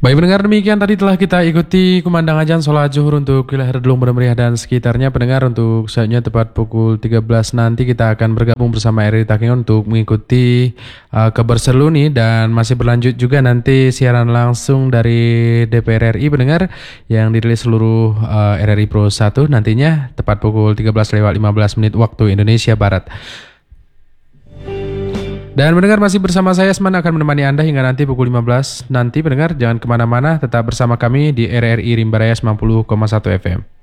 Baik pendengar, demikian tadi telah kita ikuti kumandang azan sholat zuhur untuk wilayah Redlung, Meriah dan sekitarnya. Pendengar, untuk saatnya tepat pukul 13 nanti kita akan bergabung bersama RRI Takengon untuk mengikuti kabar seru nih, dan masih berlanjut juga nanti siaran langsung dari DPR RI pendengar yang dirilis seluruh RRI Pro 1 nantinya tepat pukul 13:15 waktu Indonesia Barat. Dan pendengar, masih bersama saya Asman akan menemani Anda hingga nanti pukul 15. Nanti pendengar jangan kemana-mana, tetap bersama kami di RRI Rimba Raya 90,1 FM.